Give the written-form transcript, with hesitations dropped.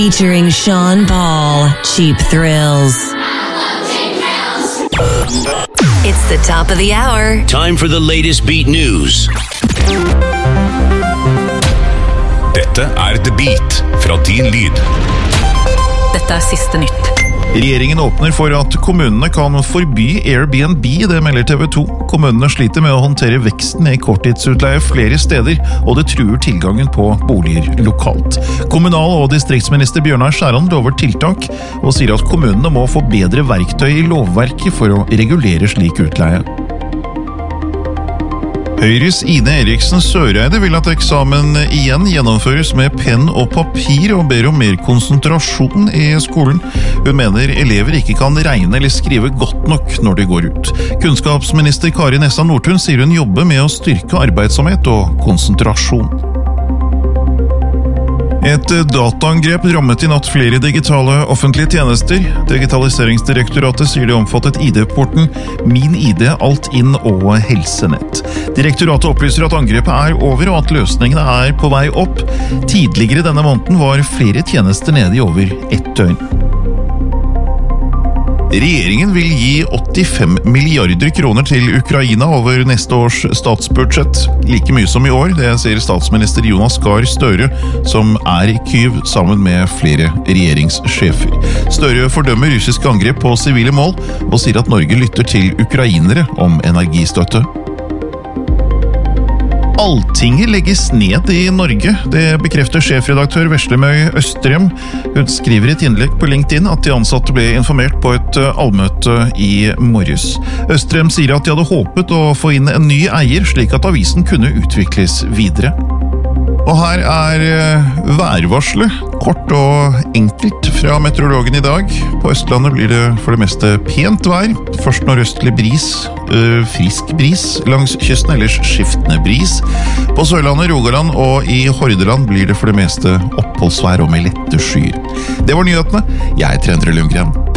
Featuring Sean Paul, Cheap Thrills. It's the top of the hour. Time for the latest beat news. Dette The Beat fra Din Lyd. Dette siste nytt. Regjeringen åpner for at kommunene kan forby Airbnb, det melder TV 2. Kommunene sliter med å håndtere veksten i korttidsutleie flere steder, og det truer tilgangen på boliger lokalt. Kommunal- og distriktsminister Bjørnar Skjæran lover tiltak, og sier at kommunene må få bedre verktøy i lovverket for å regulere slik utleie. Høyres Ine Eriksen Søreide vil at eksamen igjen gjennomføres med penn og papir, og ber om mer konsentrasjon i skolen. Hun mener elever ikke kan regne eller skrive godt nok når de går ut. Kunnskapsminister Kari Nessa Nordtun sier hun jobber med å styrke arbeidsomhet og konsentrasjon. Et dataangrep rammet i natt flere digitale offentlige tjenester. Digitaliseringsdirektoratet sier det omfattet ID-porten Min ID, Altinn og Helsenett. Direktoratet opplyser at angrepet over, og at løsningene på vei opp. Tidligere denne måneden var flere tjenester nede i over 1 døgn. Regjeringen vil gi 85 milliarder kroner til Ukraina over neste års statsbudsjett. Like mye som i år, det sier statsminister Jonas Gahr Støre, som i Kyiv sammen med flere regjeringssjefer. Støre fordømmer russiske angrep på sivile mål, og sier at Norge lytter til ukrainere om energistøtte. Alltinget legges ned i Norge. Det bekrefter sjefredaktør Veslemøy Østrem. Hun skriver i et innlegg på LinkedIn at de ansatte ble informert på et allmøte i morges. Østrem sier at de hadde håpet å få inn en ny eier, slik at avisen kunne utvikles videre. Og her værvarselet, kort og enkelt fra meteorologen i dag. På Østlandet blir det for det meste pent vær. Først nordøstlig bris, frisk bris langs kysten, ellers skiftende bris. På Sørlandet, Rogaland og i Hordaland blir det for det meste oppholdsvær og med lette skyer. Det var nyhetene. Jeg heter Endre Lundgren.